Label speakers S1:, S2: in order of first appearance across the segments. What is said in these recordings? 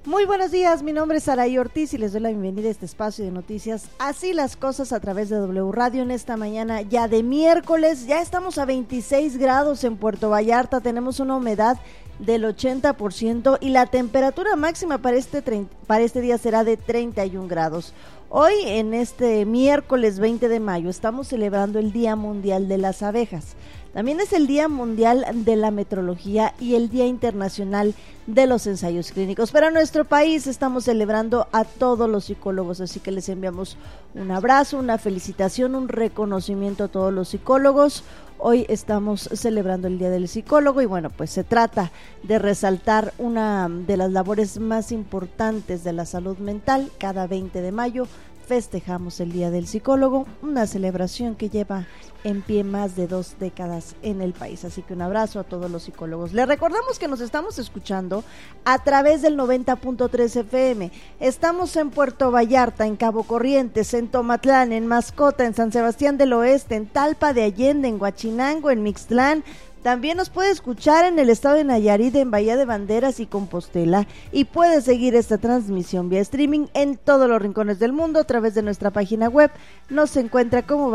S1: Muy buenos días, mi nombre es Saraí Ortiz y les doy la bienvenida a este espacio de noticias Así las Cosas a través de W Radio en esta mañana ya de miércoles. Ya estamos a 26 grados en Puerto Vallarta, tenemos una humedad del 80% y la temperatura máxima para este día será de 31 grados. Hoy, en este miércoles 20 de mayo, estamos celebrando el Día Mundial de las Abejas. También es el Día Mundial de la Metrología y el Día Internacional de los Ensayos Clínicos. Para nuestro país estamos celebrando a todos los psicólogos, así que les enviamos un abrazo, una felicitación, un reconocimiento a todos los psicólogos. Hoy estamos celebrando el Día del Psicólogo y bueno, pues se trata de resaltar una de las labores más importantes de la salud mental. Cada 20 de mayo festejamos el Día del Psicólogo, una celebración que lleva en pie más de 2 décadas en el país. Así que un abrazo a todos los psicólogos. Les recordamos que nos estamos escuchando a través del 90.3 FM. Estamos en Puerto Vallarta, en Cabo Corrientes, en Tomatlán, en Mascota, en San Sebastián del Oeste, en Talpa de Allende, en Huachinango, en Mixtlán. También nos puede escuchar en el estado de Nayarit, en Bahía de Banderas y Compostela, y puede seguir esta transmisión vía streaming en todos los rincones del mundo a través de nuestra página web. Nos encuentra como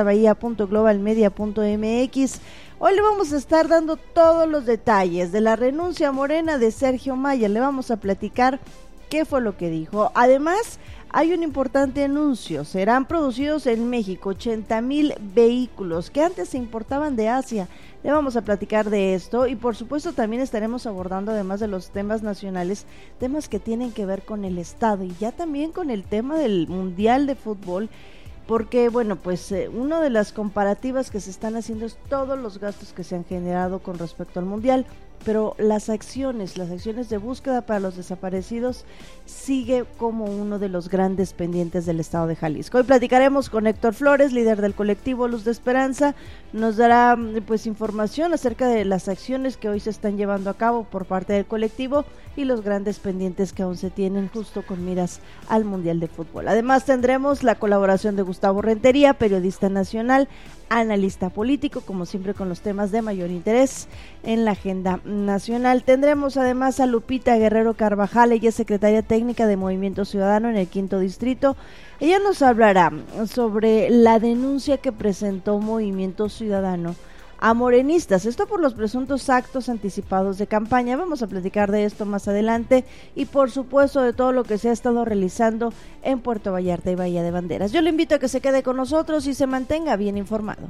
S1: vallartabahía.globalmedia.mx. Hoy le vamos a estar dando todos los detalles de la renuncia a Morena de Sergio Mayer. Le vamos a platicar qué fue lo que dijo. Además, hay un importante anuncio. Serán producidos en México 80,000 vehículos que antes se importaban de Asia. Le vamos a platicar de esto y por supuesto también estaremos abordando, además de los temas nacionales, temas que tienen que ver con el Estado y ya también con el tema del Mundial de Fútbol, porque bueno, pues una de las comparativas que se están haciendo es todos los gastos que se han generado con respecto al Mundial, pero las acciones de búsqueda para los desaparecidos sigue como uno de los grandes pendientes del estado de Jalisco. Hoy platicaremos con Héctor Flores, líder del colectivo Luz de Esperanza. Nos dará pues información acerca de las acciones que hoy se están llevando a cabo por parte del colectivo y los grandes pendientes que aún se tienen justo con miras al Mundial de Fútbol. Además tendremos la colaboración de Gustavo Rentería, periodista nacional, analista político, como siempre con los temas de mayor interés en la agenda nacional. Tendremos además a Lupita Guerrero Carvajal, ella es secretaria técnica de Movimiento Ciudadano en el 5º Distrito. Ella nos hablará sobre la denuncia que presentó Movimiento Ciudadano a morenistas, esto por los presuntos actos anticipados de campaña. Vamos a platicar de esto más adelante y por supuesto de todo lo que se ha estado realizando en Puerto Vallarta y Bahía de Banderas. Yo le invito a que se quede con nosotros y se mantenga bien informado.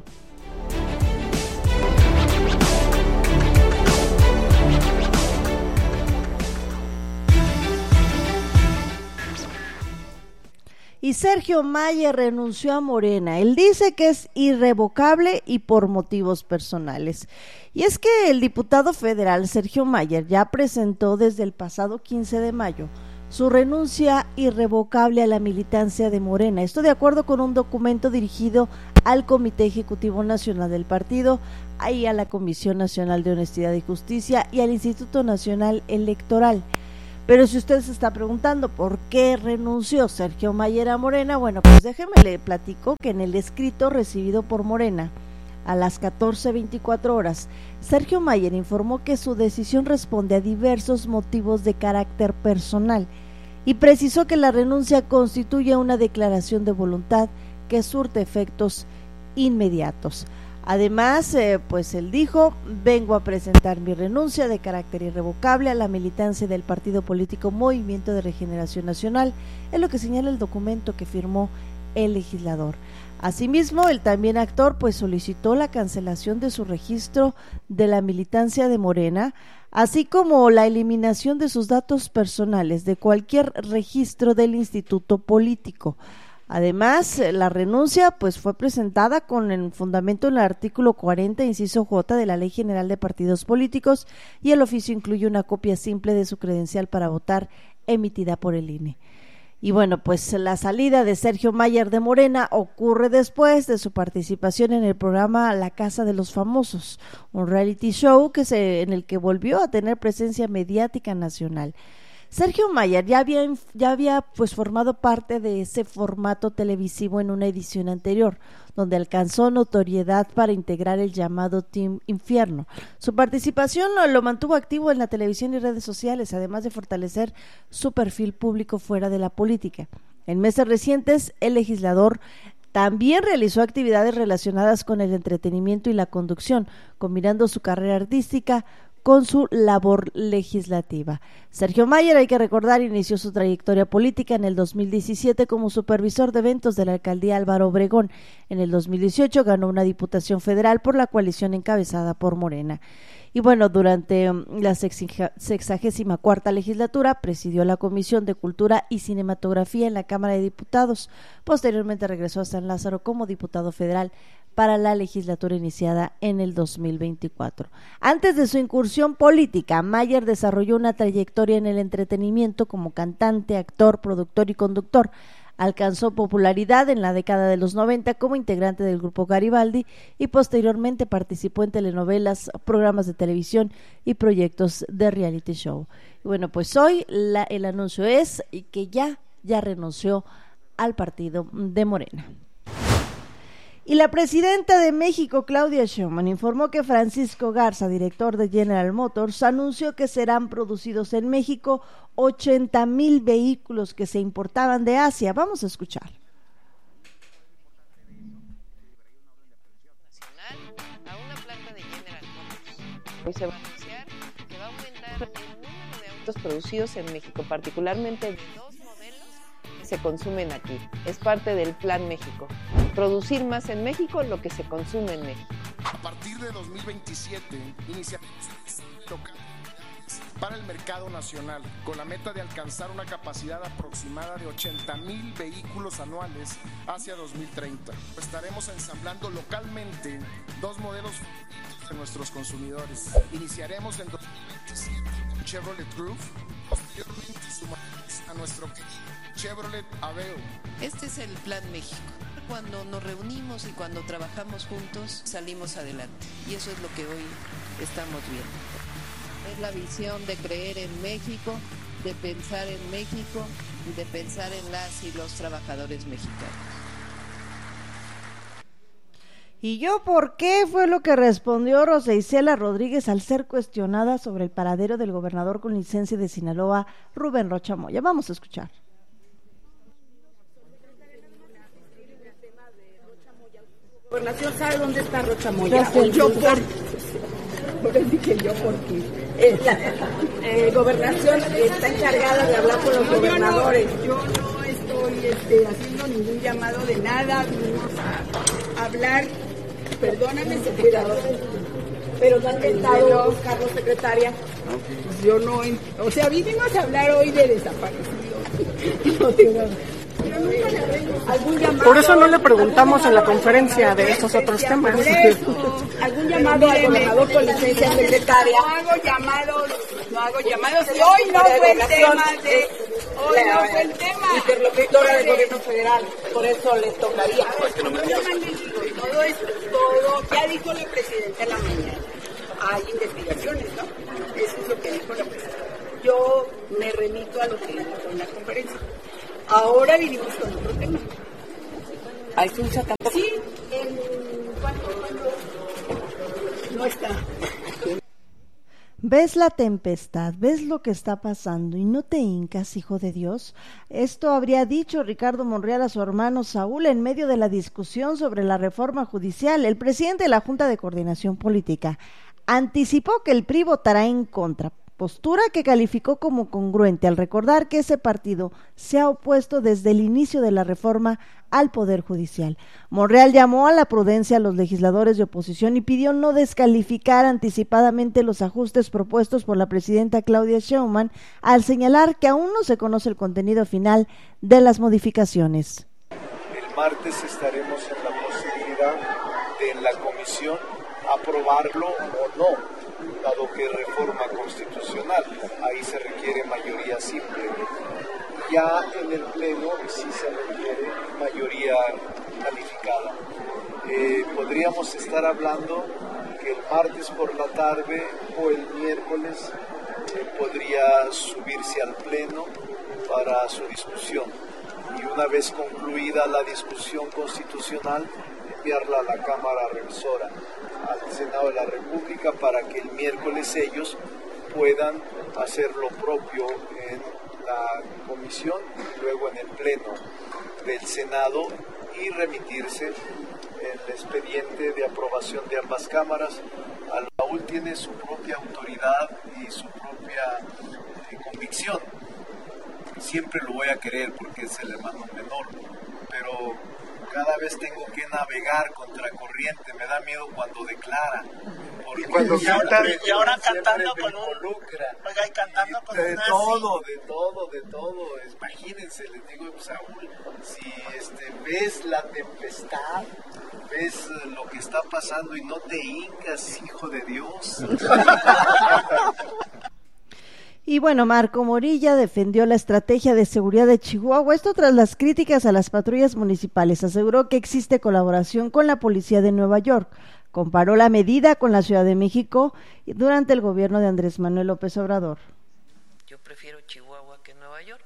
S1: Y Sergio Mayer renunció a Morena. Él dice que es irrevocable y por motivos personales. Y es que el diputado federal Sergio Mayer ya presentó desde el pasado 15 de mayo su renuncia irrevocable a la militancia de Morena. Esto de acuerdo con un documento dirigido al Comité Ejecutivo Nacional del partido, ahí a la Comisión Nacional de Honestidad y Justicia y al Instituto Nacional Electoral. Pero si usted se está preguntando por qué renunció Sergio Mayer a Morena, bueno, pues déjeme le platico que en el escrito recibido por Morena a las 14:24 horas, Sergio Mayer informó que su decisión responde a diversos motivos de carácter personal y precisó que la renuncia constituye una declaración de voluntad que surte efectos inmediatos. Además, pues él dijo, vengo a presentar mi renuncia de carácter irrevocable a la militancia del partido político Movimiento de Regeneración Nacional, es lo que señala el documento que firmó el legislador. Asimismo, el también actor pues solicitó la cancelación de su registro de la militancia de Morena, así como la eliminación de sus datos personales de cualquier registro del instituto político. Además, la renuncia pues fue presentada con el fundamento en el artículo 40, inciso J de la Ley General de Partidos Políticos y el oficio incluye una copia simple de su credencial para votar emitida por el INE. Y bueno, pues la salida de Sergio Mayer de Morena ocurre después de su participación en el programa La Casa de los Famosos, un reality show en el que volvió a tener presencia mediática nacional. Sergio Mayer ya había pues formado parte de ese formato televisivo en una edición anterior, donde alcanzó notoriedad para integrar el llamado Team Infierno. Su participación lo mantuvo activo en la televisión y redes sociales, además de fortalecer su perfil público fuera de la política. En meses recientes, el legislador también realizó actividades relacionadas con el entretenimiento y la conducción, combinando su carrera artística con su labor legislativa. Sergio Mayer, hay que recordar, inició su trayectoria política en el 2017 como supervisor de eventos de la alcaldía Álvaro Obregón. En el 2018 ganó una diputación federal por la coalición encabezada por Morena. Y bueno, durante la 64ª legislatura presidió la Comisión de Cultura y Cinematografía en la Cámara de Diputados. Posteriormente regresó a San Lázaro como diputado federal para la legislatura iniciada en el 2024. Antes de su incursión política, Mayer desarrolló una trayectoria en el entretenimiento como cantante, actor, productor y conductor. Alcanzó popularidad en la década de los 90 como integrante del grupo Garibaldi y posteriormente participó en telenovelas, programas de televisión y proyectos de reality show. Y bueno, pues hoy el anuncio es que ya renunció al partido de Morena. Y la presidenta de México, Claudia Sheinbaum, informó que Francisco Garza, director de General Motors, anunció que serán producidos en México 80,000 vehículos que se importaban de Asia. Vamos a escuchar.
S2: A una planta de General Motors. Hoy se va a anunciar que va a aumentar el número de autos producidos en México, particularmente de 2 modelos que se consumen aquí. Es parte del Plan México. Producir más en México lo que se consume en México.
S3: A partir de 2027 iniciaremos local para el mercado nacional, con la meta de alcanzar una capacidad aproximada de 80,000 vehículos anuales hacia 2030. Estaremos ensamblando localmente 2 modelos de nuestros consumidores. Iniciaremos en 2027 con Chevrolet Groove, posteriormente sumaremos a nuestro Chevrolet Aveo.
S2: Este es el Plan México. Cuando nos reunimos y cuando trabajamos juntos, salimos adelante. Y eso es lo que hoy estamos viendo. Es la visión de creer en México, de pensar en México y de pensar en las y los trabajadores mexicanos.
S1: ¿Y yo por qué? Fue lo que respondió Rosa Isela Rodríguez al ser cuestionada sobre el paradero del gobernador con licencia de Sinaloa, Rubén Rocha Moya. Vamos a escuchar.
S4: Gobernación sabe dónde está Rocha Moya. Gobernación está encargada de hablar con los gobernadores. Yo no estoy haciendo ningún llamado de nada. Vinimos a hablar. Perdóname, secretario, pero no han intentado buscarlo, secretaria. Pues yo no, o sea, vinimos a hablar hoy de desaparecidos. No tengo.
S5: Por eso no le preguntamos en la conferencia de estos otros temas.
S4: Algún llamado al gobernador con licencia secretaria. No hago llamados. Y hoy no fue el tema hoy no fue el tema. Interlocutora del gobierno federal, por eso les tocaría. Todo, ya dijo la presidenta en la mañana. Hay investigaciones, ¿no? Eso es lo que dijo la presidenta. Yo me remito a lo que dijo en la conferencia. Ahora vinimos con otro tema. ¿Hay Susa tampoco? Sí, ¿cuándo? No está.
S1: ¿Ves la tempestad? ¿Ves lo que está pasando y no te hincas, hijo de Dios? Esto habría dicho Ricardo Monreal a su hermano Saúl en medio de la discusión sobre la reforma judicial. El presidente de la Junta de Coordinación Política anticipó que el PRI votará en contra, postura que calificó como congruente al recordar que ese partido se ha opuesto desde el inicio de la reforma al Poder Judicial. Monreal llamó a la prudencia a los legisladores de oposición y pidió no descalificar anticipadamente los ajustes propuestos por la presidenta Claudia Sheinbaum al señalar que aún no se conoce el contenido final de las modificaciones.
S6: El martes estaremos en la posibilidad de en la comisión aprobarlo o no, dado que es reforma constitucional, ahí se requiere mayoría simple. Ya en el pleno sí se requiere mayoría calificada. Podríamos estar hablando que el martes por la tarde o el miércoles podría subirse al Pleno para su discusión. Y una vez concluida la discusión constitucional, enviarla a la Cámara Revisora, al Senado de la República, para que el miércoles ellos puedan hacer lo propio en la comisión y luego en el Pleno del Senado y remitirse el expediente de aprobación de ambas cámaras. Al baúl tiene su propia autoridad y su propia convicción. Siempre lo voy a querer porque es el hermano menor, pero cada vez tengo que navegar contra corriente. Me da miedo cuando declara.
S3: Y cuando canta,
S7: y ahora cantando con
S6: involucra.
S7: Oiga, y cantando con
S6: de
S7: un
S6: todo. Imagínense, les digo, Saúl, si ves la tempestad, ves lo que está pasando y no te hincas, hijo de Dios.
S1: Y bueno, Marco Morilla defendió la estrategia de seguridad de Chihuahua, esto tras las críticas a las patrullas municipales. Aseguró que existe colaboración con la policía de Nueva York. Comparó la medida con la Ciudad de México durante el gobierno de Andrés Manuel López Obrador.
S2: Yo prefiero Chihuahua que Nueva York,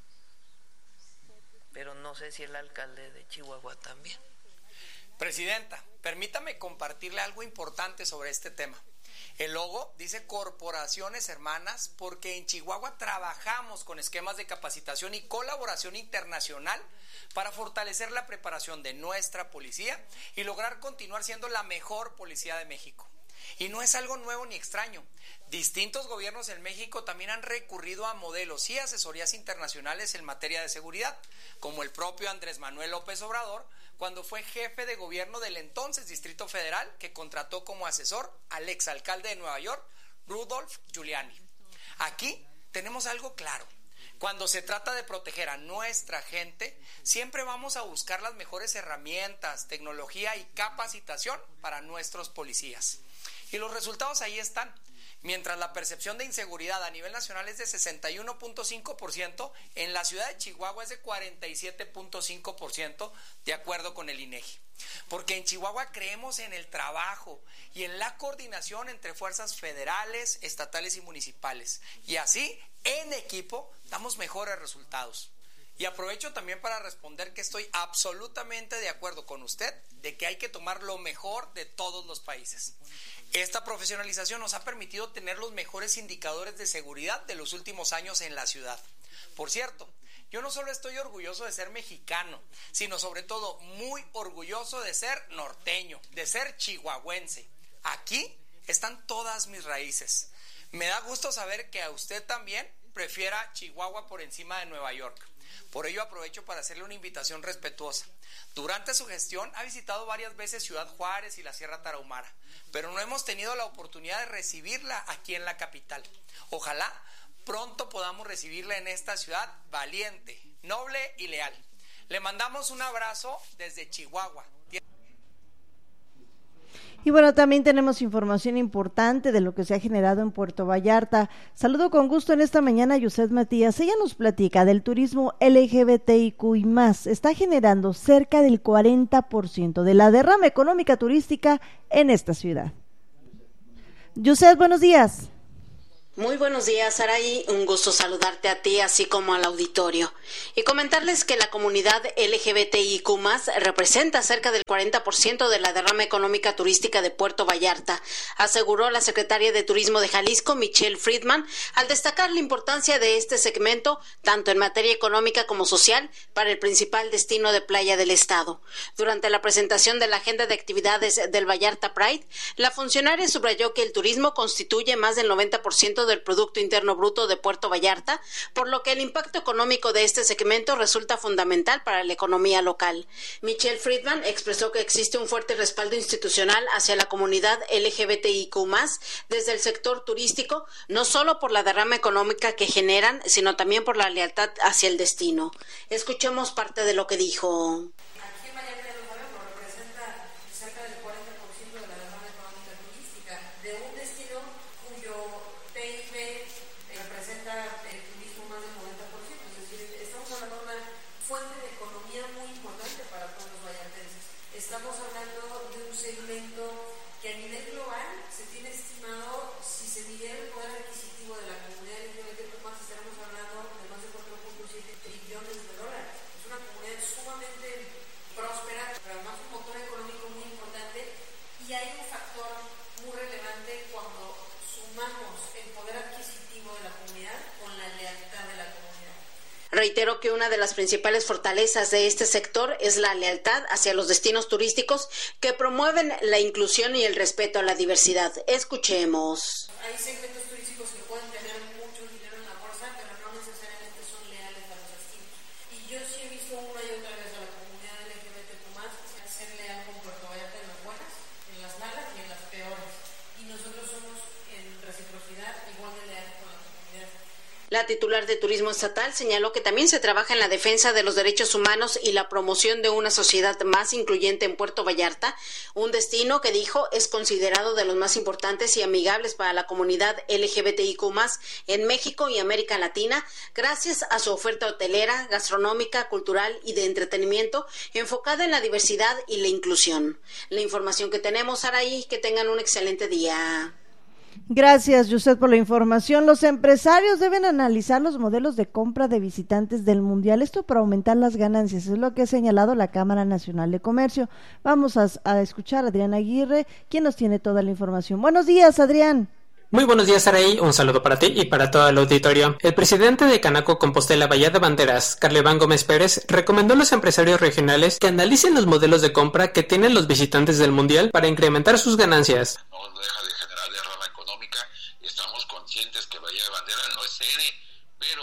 S2: pero no sé si el alcalde de Chihuahua también.
S8: Presidenta, permítame compartirle algo importante sobre este tema. El logo dice Corporaciones Hermanas porque en Chihuahua trabajamos con esquemas de capacitación y colaboración internacional para fortalecer la preparación de nuestra policía y lograr continuar siendo la mejor policía de México. Y no es algo nuevo ni extraño. Distintos gobiernos en México también han recurrido a modelos y asesorías internacionales en materia de seguridad, como el propio Andrés Manuel López Obrador, cuando fue jefe de gobierno del entonces Distrito Federal, que contrató como asesor al exalcalde de Nueva York, Rudolph Giuliani. Aquí tenemos algo claro. Cuando se trata de proteger a nuestra gente, siempre vamos a buscar las mejores herramientas, tecnología y capacitación para nuestros policías. Y los resultados ahí están. Mientras la percepción de inseguridad a nivel nacional es de 61.5%, en la ciudad de Chihuahua es de 47.5%, de acuerdo con el INEGI. Porque en Chihuahua creemos en el trabajo y en la coordinación entre fuerzas federales, estatales y municipales. Y así, en equipo, damos mejores resultados. Y aprovecho también para responder que estoy absolutamente de acuerdo con usted de que hay que tomar lo mejor de todos los países. Esta profesionalización nos ha permitido tener los mejores indicadores de seguridad de los últimos años en la ciudad. Por cierto, yo no solo estoy orgulloso de ser mexicano, sino sobre todo muy orgulloso de ser norteño, de ser chihuahuense. Aquí están todas mis raíces. Me da gusto saber que a usted también prefiera Chihuahua por encima de Nueva York. Por ello aprovecho para hacerle una invitación respetuosa. Durante su gestión ha visitado varias veces Ciudad Juárez y la Sierra Tarahumara, pero no hemos tenido la oportunidad de recibirla aquí en la capital. Ojalá pronto podamos recibirla en esta ciudad valiente, noble y leal. Le mandamos un abrazo desde Chihuahua.
S1: Y bueno, también tenemos información importante de lo que se ha generado en Puerto Vallarta. Saludo con gusto en esta mañana a Yuset Matías. Ella nos platica del turismo LGBTIQ y más. Está generando cerca del 40% de la derrama económica turística en esta ciudad. Yuset, buenos días.
S9: Muy buenos días, Saraí. Un gusto saludarte a ti, así como al auditorio. Y comentarles que la comunidad LGBTIQ+, representa cerca del 40% de la derrama económica turística de Puerto Vallarta, aseguró la secretaria de Turismo de Jalisco, Michelle Friedman, al destacar la importancia de este segmento, tanto en materia económica como social, para el principal destino de playa del estado. Durante la presentación de la agenda de actividades del Vallarta Pride, la funcionaria subrayó que el turismo constituye más del 90% del Producto Interno Bruto de Puerto Vallarta, por lo que el impacto económico de este segmento resulta fundamental para la economía local. Michelle Friedman expresó que existe un fuerte respaldo institucional hacia la comunidad LGBTIQ+, desde el sector turístico, no solo por la derrama económica que generan, sino también por la lealtad hacia el destino. Escuchemos parte de lo que dijo.
S10: Que a nivel global se tiene estimado, si se midiera el poder adquisitivo de la
S9: Reiteró que una de las principales fortalezas de este sector es la lealtad hacia los destinos turísticos que promueven la inclusión y el respeto a la diversidad. Escuchemos.
S10: Hay segmentos turísticos que pueden tener mucho dinero en la bolsa, pero no necesariamente son leales a los destinos. Y yo sí he visto una y otra vez a la comunidad LGBTQ+ ser leal con Puerto Vallarta en las buenas, en las malas y en las peores. Y nosotros somos en reciprocidad igual de leales con la comunidad.
S9: La titular de Turismo Estatal señaló que también se trabaja en la defensa de los derechos humanos y la promoción de una sociedad más incluyente en Puerto Vallarta, un destino que dijo es considerado de los más importantes y amigables para la comunidad LGBTIQ+ en México y América Latina, gracias a su oferta hotelera, gastronómica, cultural y de entretenimiento enfocada en la diversidad y la inclusión. La información que tenemos, Saraí, que tengan un excelente día.
S1: Gracias, Yuset, por la información. Los empresarios deben analizar los modelos de compra de visitantes del Mundial, esto para aumentar las ganancias, es lo que ha señalado la Cámara Nacional de Comercio. Vamos a escuchar a Adrián Aguirre, quien nos tiene toda la información. Buenos días, Adrián.
S11: Muy buenos días, Saraí. Un saludo para ti y para todo el auditorio. El presidente de Canaco Compostela Bahía de Banderas, Carleván Gómez Pérez, recomendó a los empresarios regionales que analicen los modelos de compra que tienen los visitantes del Mundial para incrementar sus ganancias.
S12: No deja de generar derrama económica. Estamos conscientes que Bahía de Banderas no es sede, pero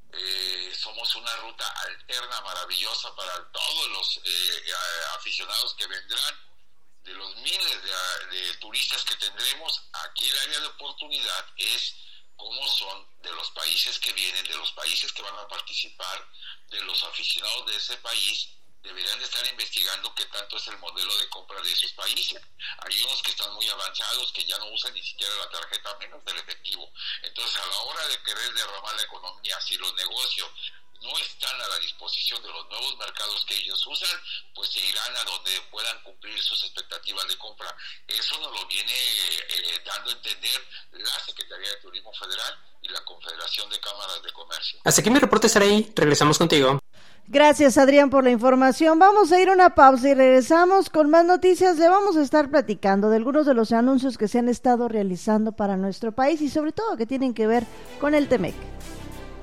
S12: somos una ruta alterna maravillosa para todos los aficionados que vendrán. De los miles de turistas que tendremos, aquí el área de oportunidad es cómo son de los países que vienen, de los países que van a participar, de los aficionados de ese país. Deberían de estar investigando qué tanto es el modelo de compra de esos países. Hay unos que están muy avanzados, que ya no usan ni siquiera la tarjeta, menos del efectivo. Entonces, a la hora de querer derramar la economía, si los negocios no están a la disposición de los nuevos mercados que ellos usan, pues se irán a donde puedan cumplir sus expectativas de compra. Eso nos lo viene dando a entender la Secretaría de Turismo Federal y la Confederación de Cámaras de Comercio.
S11: Hasta aquí mi reporte, Saraí. Regresamos contigo.
S1: Gracias, Adrián, por la información. Vamos a ir a una pausa y regresamos con más noticias. Le vamos a estar platicando de algunos de los anuncios que se han estado realizando para nuestro país y sobre todo que tienen que ver con el TEMEC.